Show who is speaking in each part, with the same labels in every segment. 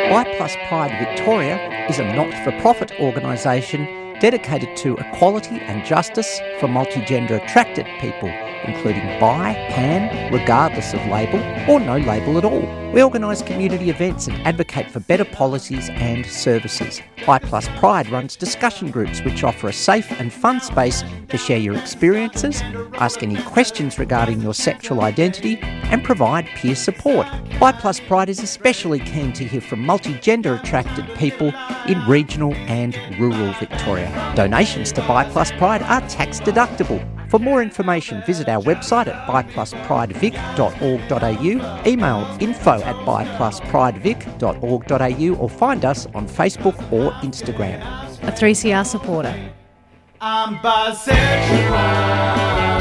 Speaker 1: Y Plus Pride Victoria is a not-for-profit organisation dedicated to equality and justice for multigender attracted people, including bi, pan, regardless of label or no label at all. We organise community events and advocate for better policies and services. Y Plus Pride runs discussion groups which offer a safe and fun space to share your experiences, ask any questions regarding your sexual identity and provide peer support. Y Plus Pride is especially keen to hear from multigender attracted people in regional and rural Victoria. Donations to Y Plus Pride are tax deductible. For more information, visit our website at bypluspриdevic.org.au, email info@bypluspridevic.org.au or find us on Facebook or Instagram.
Speaker 2: A 3CR supporter.
Speaker 3: I'm bisexual.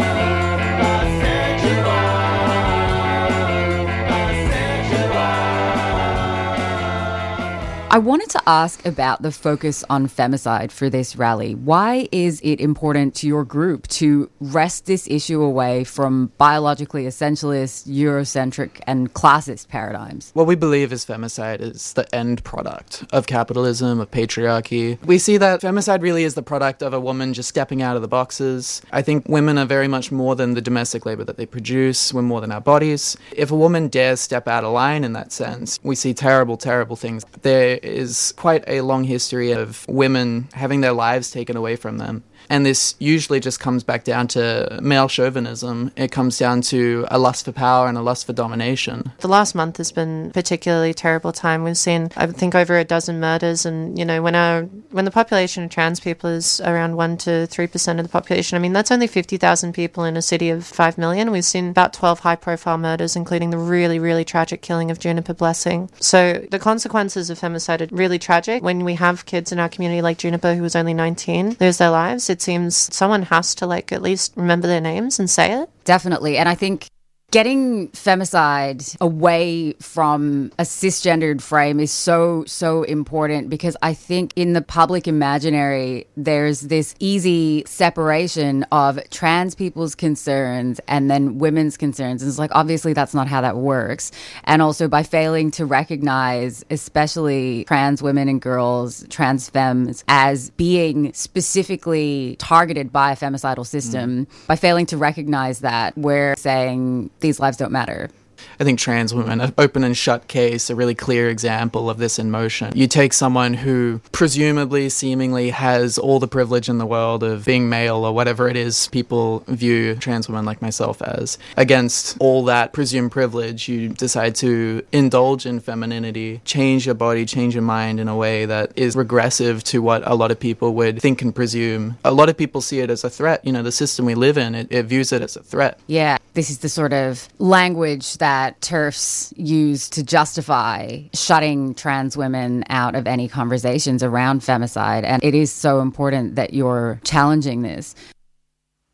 Speaker 4: I wanted to ask about the focus on femicide for this rally. Why is it important to your group to wrest this issue away from biologically essentialist, Eurocentric and classist paradigms?
Speaker 5: What we believe is femicide is the end product of capitalism, of patriarchy. We see that femicide really is the product of a woman just stepping out of the boxes. I think women are very much more than the domestic labour that they produce. We're more than our bodies. If a woman dares step out of line in that sense, we see terrible, terrible things. There is quite a long history of women having their lives taken away from them. And this usually just comes back down to male chauvinism. It comes down to a lust for power and a lust for domination.
Speaker 6: The last month has been a particularly terrible time. We've seen, I think, over a dozen murders. And, you know, when the population of trans people is around 1 to 3% of the population, I mean, that's only 50,000 people in a city of 5 million. We've seen about 12 high-profile murders, including the really, really tragic killing of Juniper Blessing. So the consequences of femicide are really tragic. When we have kids in our community like Juniper, who was only 19, lose their lives, it seems someone has to at least remember their names and say it.
Speaker 4: Definitely. And I think getting femicide away from a cisgendered frame is so, so important, because I think in the public imaginary, there's this easy separation of trans people's concerns and then women's concerns. And it's like, obviously, that's not how that works. And also by failing to recognize, especially trans women and girls, trans femmes, as being specifically targeted by a femicidal system, by failing to recognize that, we're saying these lives don't matter.
Speaker 5: I think trans women, an open and shut case, a really clear example of this in motion. You take someone who presumably, seemingly has all the privilege in the world of being male or whatever it is people view trans women like myself as. Against all that presumed privilege, you decide to indulge in femininity, change your body, change your mind in a way that is regressive to what a lot of people would think and presume. A lot of people see it as a threat. You know, the system we live in, it views it as a threat.
Speaker 4: Yeah, this is the sort of language that TERFs use to justify shutting trans women out of any conversations around femicide. And it is so important that you're challenging this.